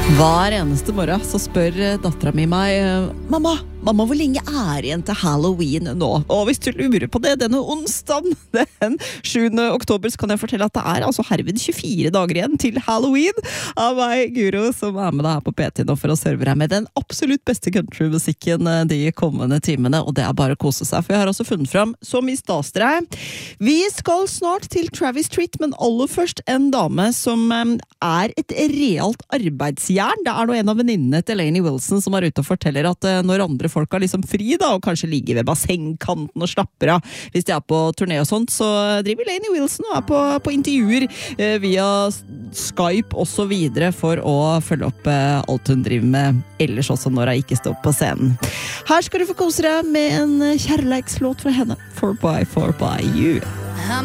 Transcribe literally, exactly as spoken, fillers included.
Hver eneste morgen så spør datteren min meg, mamma, mamma, hvor lenge er igjen til Halloween nå? Og hvis du lurer på det, denne onsdagen, den sjuende oktober, så kan jeg fortelle at det er altså herved tjuefire dager igjen til Halloween av meg, Guro, som er med deg her på P T nå for å serve deg med den absolutt beste countrymusikken de kommende timene, og det er bare å kose seg, for jeg har altså funnet fram så mye stas til deg. Vi skal snart til Travis Tritt, men aller først en dame som er et realt arbeidsgjern. Det er nå en av venninnene til Lainey Wilson som er ute og forteller at når andre folk har liksom fri da, og kanskje ligger ved bassengkanten og slapper av hvis de er på turné og sånt, så driver Lainey Wilson og er på, på intervjuer eh, via Skype og så videre for å følge opp eh, alt hun driver med ellers også når hun ikke står på scenen. Her skal du få kose deg med en kjærleikslåt fra henne, four by four by you.